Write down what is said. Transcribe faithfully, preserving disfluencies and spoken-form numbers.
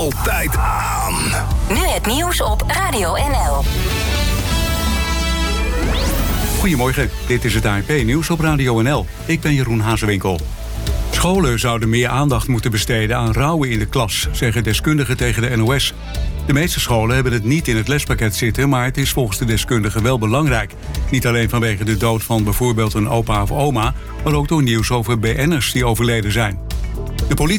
altijd aan. Nu het nieuws op Radio N L. Goedemorgen, dit is het A N P-nieuws op Radio N L. Ik ben Jeroen Hazewinkel. Scholen zouden meer aandacht moeten besteden aan rouwen in de klas, zeggen deskundigen tegen de N O S. De meeste scholen hebben het niet in het lespakket zitten, maar het is volgens de deskundigen wel belangrijk. Niet alleen vanwege de dood van bijvoorbeeld een opa of oma, maar ook door nieuws over B N'ers die overleden zijn. De politie